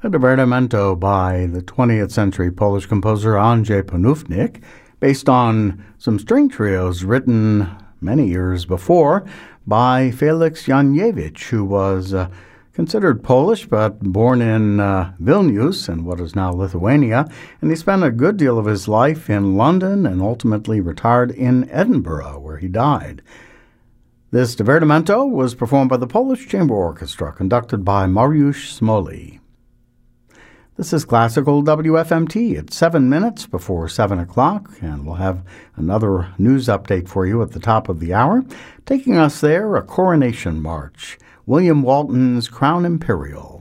A divertimento by the 20th century Polish composer Andrzej Panównik, based on some string trios written many years before by Felix Janiewicz, who was considered Polish but born in Vilnius in what is now Lithuania, and he spent a good deal of his life in London and ultimately retired in Edinburgh, where he died. This divertimento was performed by the Polish Chamber Orchestra, conducted by Mariusz Smolny. This is Classical WFMT at 7 minutes before 7 o'clock, and we'll have another news update for you at the top of the hour. Taking us there, a coronation march, William Walton's Crown Imperial.